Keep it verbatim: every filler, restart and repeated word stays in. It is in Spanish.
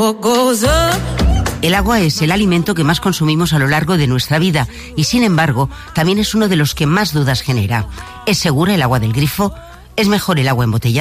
El agua es el alimento que más consumimos a lo largo de nuestra vida y, sin embargo, también es uno de los que más dudas genera. ¿Es segura el agua del grifo? ¿Es mejor el agua embotellada?